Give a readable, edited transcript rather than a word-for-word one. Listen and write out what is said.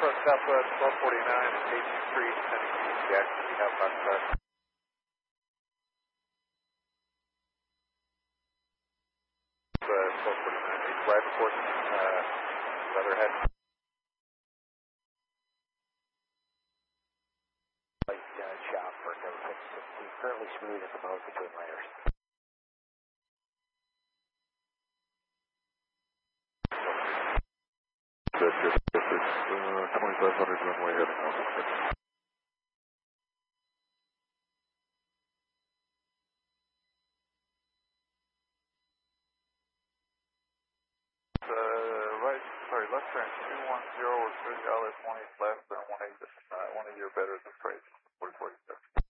approach Southwest 1249 at 8th Street, Tennessee, Jackson, we have about 1249, right before Leatherhead. Light chop for number 616, currently smooth at the mouth between layers. That's good. This is 2500 runway heading out. Left turn 210 or 30 LS 1 left, and 18 better than trade. 4047.